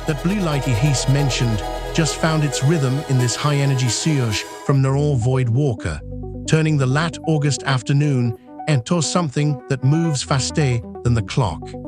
That blue light He's mentioned just found its rhythm in this high-energy surge from Neural Void Walker, turning the late August afternoon into something that moves faster than the clock.